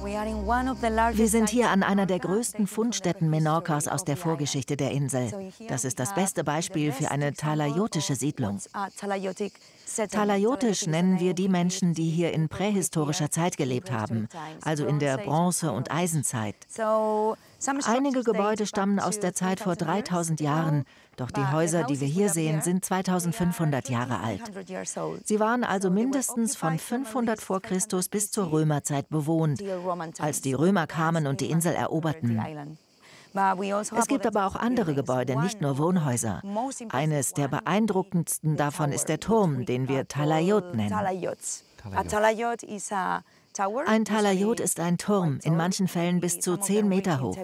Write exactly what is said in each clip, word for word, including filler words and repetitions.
Wir sind hier an einer der größten Fundstätten Menorcas aus der Vorgeschichte der Insel. Das ist das beste Beispiel für eine talayotische Siedlung. Talayotisch nennen wir die Menschen, die hier in prähistorischer Zeit gelebt haben, also in der Bronze- und Eisenzeit. Einige Gebäude stammen aus der Zeit vor dreitausend Jahren, doch die Häuser, die wir hier sehen, sind zweitausendfünfhundert Jahre alt. Sie waren also mindestens von fünfhundert vor Christus bis zur Römerzeit bewohnt, als die Römer kamen und die Insel eroberten. Es gibt aber auch andere Gebäude, nicht nur Wohnhäuser. Eines der beeindruckendsten davon ist der Turm, den wir Talayot nennen. Ein Talayot ist ein Turm, in manchen Fällen bis zu zehn Meter hoch.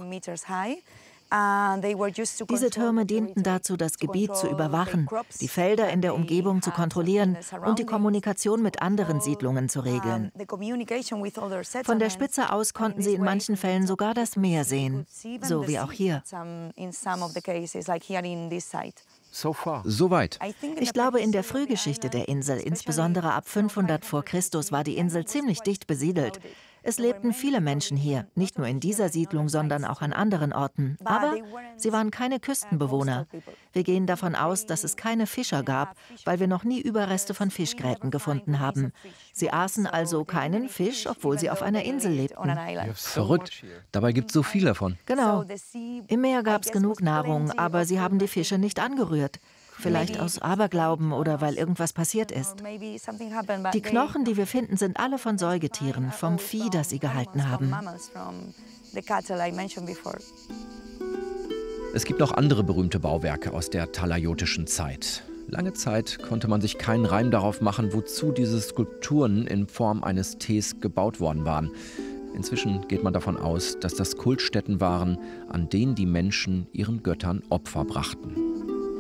Diese Türme dienten dazu, das Gebiet zu überwachen, die Felder in der Umgebung zu kontrollieren und die Kommunikation mit anderen Siedlungen zu regeln. Von der Spitze aus konnten sie in manchen Fällen sogar das Meer sehen, so wie auch hier. Soweit. Ich glaube, in der Frühgeschichte der Insel, insbesondere ab fünfhundert vor Christus, war die Insel ziemlich dicht besiedelt. Es lebten viele Menschen hier, nicht nur in dieser Siedlung, sondern auch an anderen Orten. Aber sie waren keine Küstenbewohner. Wir gehen davon aus, dass es keine Fischer gab, weil wir noch nie Überreste von Fischgräten gefunden haben. Sie aßen also keinen Fisch, obwohl sie auf einer Insel lebten. Verrückt. Dabei gibt es so viel davon. Genau. Im Meer gab es genug Nahrung, aber sie haben die Fische nicht angerührt. Vielleicht aus Aberglauben oder weil irgendwas passiert ist. Die Knochen, die wir finden, sind alle von Säugetieren, vom Vieh, das sie gehalten haben. Es gibt noch andere berühmte Bauwerke aus der talayotischen Zeit. Lange Zeit konnte man sich keinen Reim darauf machen, wozu diese Skulpturen in Form eines Ts gebaut worden waren. Inzwischen geht man davon aus, dass das Kultstätten waren, an denen die Menschen ihren Göttern Opfer brachten.